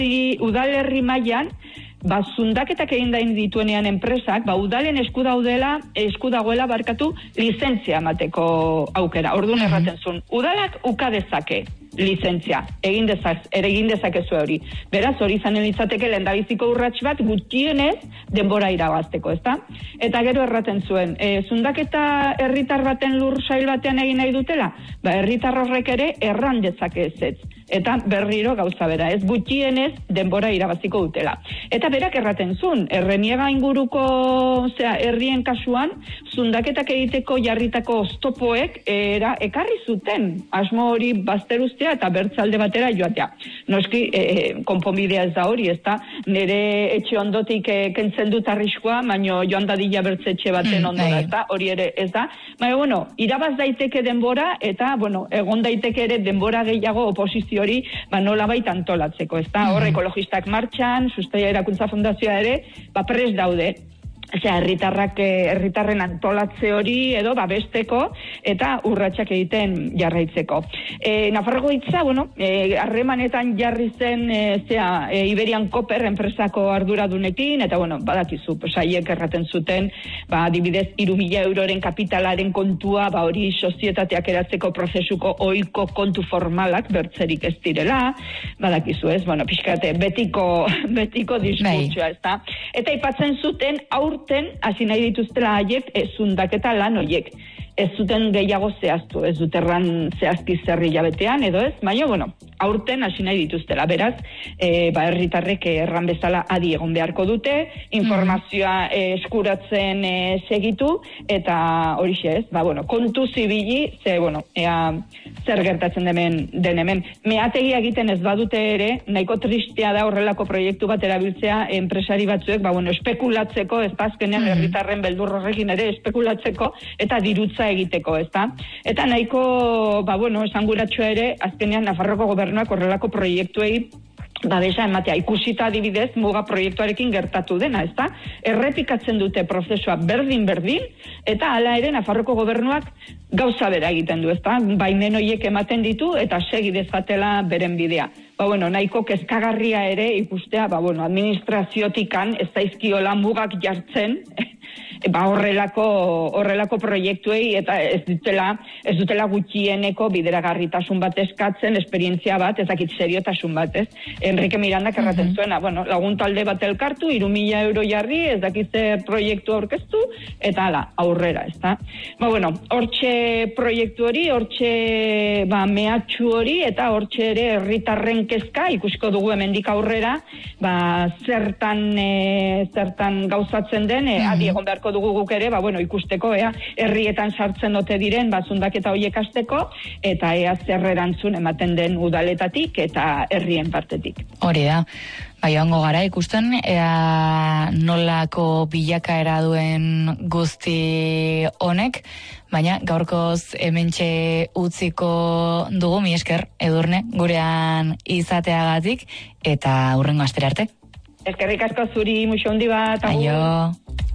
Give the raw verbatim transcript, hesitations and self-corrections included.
udalerri, udalerri mailan, ba, zundaketak egin dain dituenean enpresak, ba, udalen esku daudela, esku dagoela barkatu lizentzia emateko aukera. Orduan erraten zuen, udalak uka dezake lizentzia, egin dezaz, ere egin dezakezu hori. Beraz, hori izanen litzateke lehendabiziko urrats bat gutxienez denbora irabazteko, ezta? Eta gero erraten zuen, e, zundaketa herritar baten lur sail batean egin nahi dutela, ba, herritar horrek ere erran dezake ez. Eta berriro gauza bera, ez gutxienez denbora irabaziko dutela. Eta berak erraten zuen, erreniega inguruko, zera, herrien kasuan, zundaketak egiteko jarritako oztopoek era ekarri zuten, asmo hori bazteruztea eta bertzalde batera joatea. Noski, e, konponbidea ez da hori, ez da, nire etxe ondotik e, kentzen dut arriskoa, baino joan dadila bertzetxe baten ondora, ez da, hori ere ez da. Baina, bueno, irabaz daiteke denbora, eta, bueno, egon daiteke ere denbora gehiago oposizio hori, ba, nola baita antolatzeko, ez da, hor ekologistak martxan, Sustaia Erakuntza Fundazioa ere, ba, prest daude. Osea, herritarrak herritarren antolatze hori edo babesteko eta urratsak egiten jarraitzeko. E, Nafarroko hitza, bueno, e, harremanetan jarri zen e, zea, e, Iberian Copper enpresako arduradunekin, eta bueno, badakizu, pues, haiek erraten zuten, ba, adibidez, hiru mila euroren kapitalaren kontua, ba, hori sozietateak eratzeko prozesuko ohiko kontu formalak bertzerik ez direla, badakizu ez, bueno, pixkate, betiko, betiko diskurtsoa, ez da. Eta aipatzen zuten aur ten, hasi nahi dituztela haiek, ez zundaketa lan horiek. Ez zuten gehiago zehaztu, ez dut erran zehazki zerri jabetean, edo ez, baina, bueno, aurten hasi nahi dituztela. Beraz, e, ba, herritarrek erran bezala adi egon beharko dute, informazioa e, eskuratzen e, segitu, eta horixe ez, ba, bueno, kontu zibili, ze, bueno, ea, zer gertatzen demen, den hemen. Meategia egiten ez badute ere, nahiko tristea da horrelako proiektu bat erabiltzea enpresari batzuek, ba, bueno, espekulatzeko, ez azkenean herritarren beldur horrekin ere espekulatzeko, eta dirutza egiteko, ezta? Eta nahiko, ba, bueno, esanguratxoa ere, azkenean Nafarroko gobernuak horrelako proiektuei babesa ematea, ikusita adibidez muga proiektuarekin gertatu dena, ezta? Errepikatzen dute prozesua berdin-berdin, eta hala ere Nafarroko gobernuak gauza bera egiten du, ezta? Baimen horiek ematen ditu, eta segi dezatela beren bidea. Ba, bueno, nahiko kezkagarria ere ikustea, ba, bueno, administraziotikan ez daizkiola mugak jartzen, ba, horrelako, horrelako proiektuei, eta ez dutela, ez dutela gutxieneko bideragarritasun bat eskatzen, esperientzia bat, ezakit seriotasun bat, ez? Enrique Mirandak erraten zuena, bueno, lagun talde bat elkartu, hiru mila euro jarri, ez dakitze proiektu aurkeztu, eta hala, aurrera, ez da? Ba, bueno, hortxe proiektu hori, hortxe, ba, mehatxu hori, eta hortxe ere herritarren kezka, ikusiko dugu hemendik aurrera, ba, zertan, e, zertan gauzatzen den, e, adi egon beharko dugu guk ere, ba, bueno, ikusteko, ea, herrietan sartzen ote diren, ba, zundaketa horiek hasteko, eta ea zer erantzun ematen den udaletatik eta herrien partetik. Hori da. Bai, ongo gara ikusten, ea nolako bilakaera duen guzti honek, baina gaurkoz hementxe utziko dugu, mi esker, Edurne, gurean izateagatik, eta hurrengo astera arte. Eskerrik asko zuri, muxo handi bat. Aio.